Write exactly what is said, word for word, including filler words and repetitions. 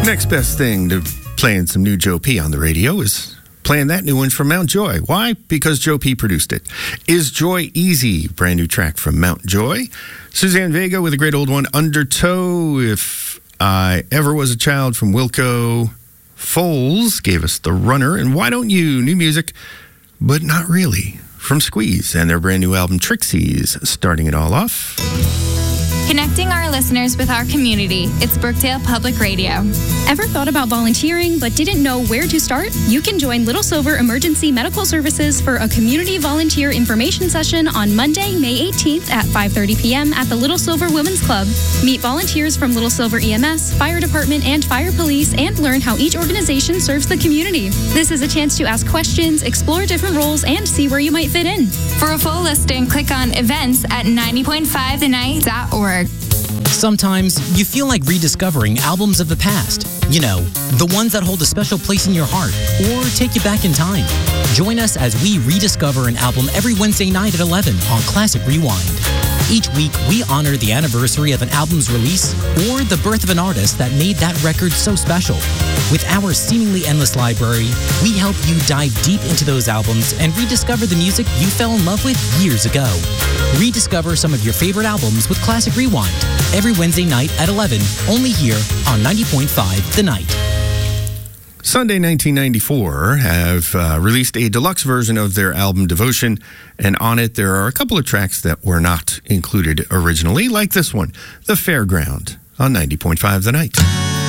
Next best thing to playing some new Joe P on the radio is playing that new one from Mount Joy. Why? Because Joe P produced it. Is Joy Easy? Brand new track from Mount Joy. Suzanne Vega with a great old one, Undertow. If I Ever Was a Child from Wilco. Foles gave us The Runner. And Why Don't You? New music, but not really, from Squeeze and their brand new album Trixies, starting it all off. Connecting our listeners with our community. It's Brookdale Public Radio. Ever thought about volunteering but didn't know where to start? You can join Little Silver Emergency Medical Services for a community volunteer information session on Monday, May eighteenth at five thirty p.m. at the Little Silver Women's Club. Meet volunteers from Little Silver E M S, Fire Department, and Fire Police and learn how each organization serves the community. This is a chance to ask questions, explore different roles, and see where you might fit in. For a full listing, click on events at ninety point five the night dot org. Sometimes you feel like rediscovering albums of the past. You know, the ones that hold a special place in your heart or take you back in time. Join us as we rediscover an album every Wednesday night at eleven on Classic Rewind. Each week, we honor the anniversary of an album's release or the birth of an artist that made that record so special. With our seemingly endless library, we help you dive deep into those albums and rediscover the music you fell in love with years ago. Rediscover some of your favorite albums with Classic Rewind every Wednesday night at eleven, only here on ninety point five The Night. Sunday nineteen ninety-four have uh, released a deluxe version of their album Devotion, and on it there are a couple of tracks that were not included originally, like this one, The Fairground, on ninety point five The Night.